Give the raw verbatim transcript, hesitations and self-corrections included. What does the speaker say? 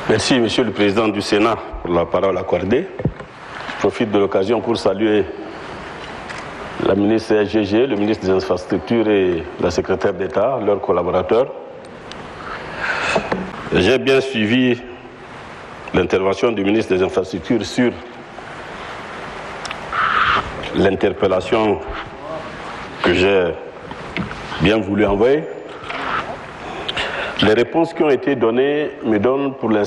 Merci, Monsieur le Président du Sénat, pour la parole accordée. Je profite de l'occasion pour saluer la ministre G G, le ministre des Infrastructures et la secrétaire d'État, leurs collaborateurs. J'ai bien suivi l'intervention du ministre des Infrastructures sur l'interpellation que j'ai bien voulu envoyer. Les réponses qui ont été données me donnent pour l'instant